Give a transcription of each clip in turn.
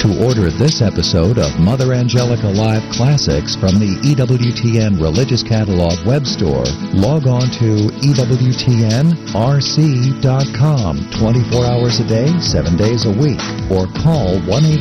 To order this episode of Mother Angelica Live Classics from the EWTN Religious Catalog web store, log on to EWTNRC.com 24 hours a day, 7 days a week, or call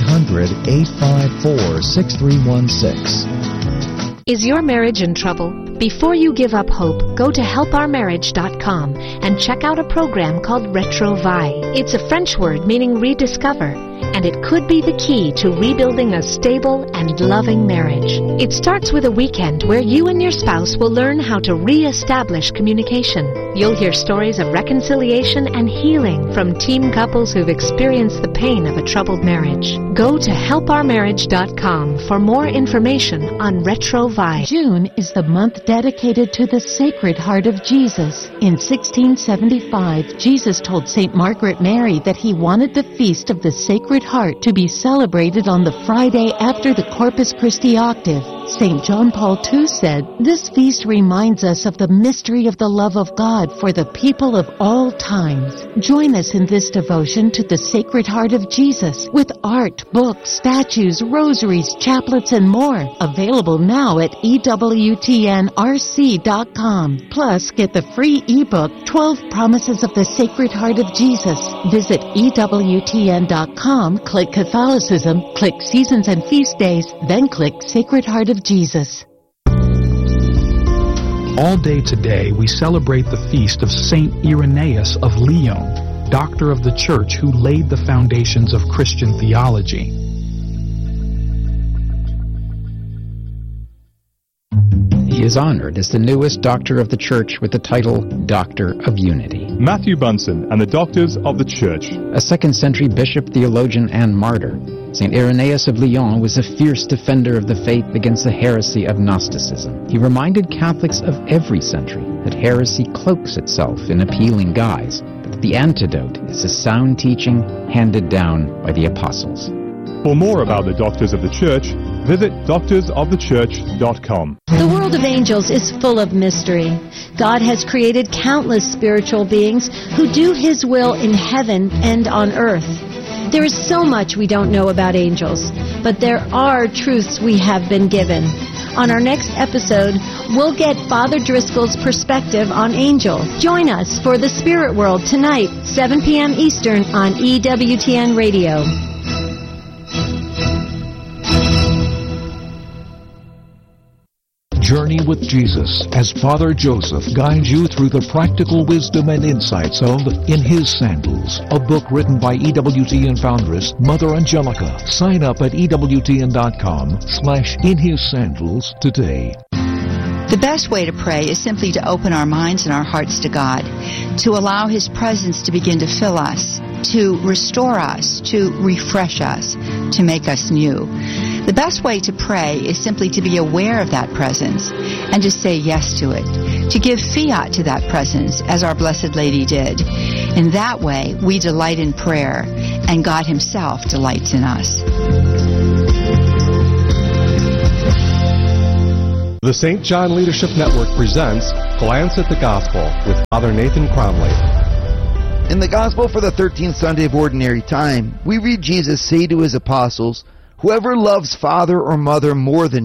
1-800-854-6316. Is your marriage in trouble? Before you give up hope, go to helpourmarriage.com and check out a program called Retrouvailles. It's a French word meaning rediscover, and it could be the key to rebuilding a stable and loving marriage. It starts with a weekend where you and your spouse will learn how to re-establish communication. You'll hear stories of reconciliation and healing from teen couples who've experienced the pain of a troubled marriage. Go to helpourmarriage.com for more information on Retrouvailles. June is the month dedicated to the Sacred Heart of Jesus. In 1675, Jesus told St. Margaret Mary that he wanted the Feast of the Sacred Heart to be celebrated on the Friday after the Corpus Christi octave. St. John Paul II said, "This feast reminds us of the mystery of the love of God for the people of all times." Join us in this devotion to the Sacred Heart of Jesus with art, books, statues, rosaries, chaplets, and more. Available now at EWTNRC.com. Plus, get the free ebook, 12 Promises of the Sacred Heart of Jesus. Visit EWTN.com, click Catholicism, click Seasons and Feast Days, then click Sacred Heart of Jesus. All day today, we celebrate the feast of Saint Irenaeus of Lyon, doctor of the Church who laid the foundations of Christian theology. He is honored as the newest Doctor of the Church with the title Doctor of Unity. Matthew Bunson and the Doctors of the Church. A 2nd century bishop, theologian, and martyr, St. Irenaeus of Lyon was a fierce defender of the faith against the heresy of Gnosticism. He reminded Catholics of every century that heresy cloaks itself in appealing guise, but that the antidote is a sound teaching handed down by the apostles. For more about the Doctors of the Church, visit doctorsofthechurch.com. The world of angels is full of mystery. God has created countless spiritual beings who do His will in heaven and on earth. There is so much we don't know about angels, but there are truths we have been given. On our next episode, we'll get Father Driscoll's perspective on angels. Join us for The Spirit World tonight, 7 p.m. Eastern on EWTN Radio. Journey with Jesus as Father Joseph guides you through the practical wisdom and insights of In His Sandals, a book written by EWTN foundress Mother Angelica. Sign up at EWTN.com/InHisSandals today. The best way to pray is simply to open our minds and our hearts to God, to allow His presence to begin to fill us, to restore us, to refresh us, to make us new. The best way to pray is simply to be aware of that presence and to say yes to it, to give fiat to that presence as our Blessed Lady did. In that way, we delight in prayer and God Himself delights in us. The St. John Leadership Network presents Glance at the Gospel with Father Nathan Cromley. In the Gospel for the 13th Sunday of Ordinary Time, we read Jesus say to His apostles, "Whoever loves father or mother more than